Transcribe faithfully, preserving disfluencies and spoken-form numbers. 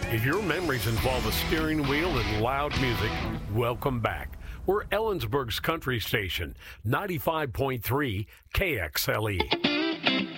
If your memories involve a steering wheel and loud music, welcome back. We're Ellensburg's country station, ninety-five point three K X L E.